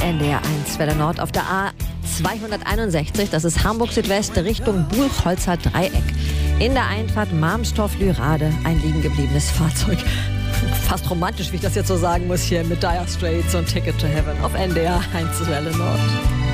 NDR 1 Welle Nord auf der A261. Das ist Hamburg Südwest Richtung Buchholzer Dreieck. In der Einfahrt Marmstorf-Lürade ein liegen gebliebenes Fahrzeug. Fast romantisch, wie ich das jetzt so sagen muss, hier mit Dire Straits und Ticket to Heaven auf NDR 1 Welle Nord.